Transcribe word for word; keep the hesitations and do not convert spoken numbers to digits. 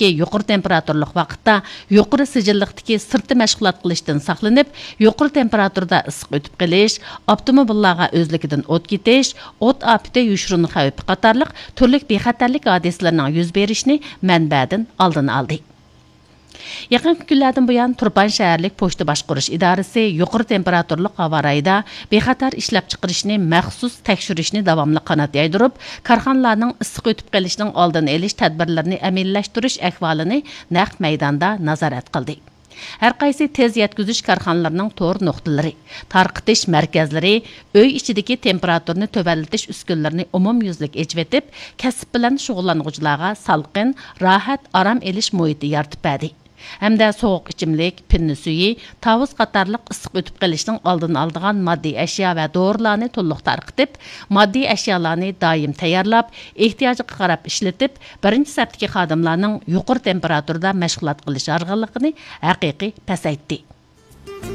vaqtdagi yuqori temperaturlik vaqtda yuqori sijilliqdagi sirti mashg'ulot qilishdan saqlanib, yuqori temperaturada issiq o'tib qolish, avtomobillarga o'zligidan o't ketish, o't afati yushurun xavfi qatorliq turli bexatarlik hodisalarining yuz berishini manbadan oldin oldi. Yaqin kunlardan buyon Turpan shaharlik pochta boshqarish idorasi yuqori temperaturli havo rayida bexatar ishlab chiqarishni maxsus tekshirishni davomli qanot yaydirib, korxonalarning issiq o'tib qolishining oldini olish tadbirlarini amallashtirish ahvolini naq maydonda nazorat qildi. Har qaysi tez yetkazish korxonalarining to'r nuqtalari, tarqitish markazlari, uy ichidagi temperaturani tövallatish uskunalarini umumyuzlik echib, kasb bilan shug'ullanuvchilarga salqin, rohat, aram elish muhiti yaratib berdi. Hamda soğuk içimlik, pinni suyu, tavuz qatarlıq ısıq ötüb qalışının aldını aldığan maddi əşya və doğrularını to'liq tarqitib, maddi əşyalarını daim tayyorlab, ehtiyacı qarab işletib, birinci safdagi xodimlarning yuqori temperaturda mashg'ulot qilish organligini haqiqiy pasaytdi.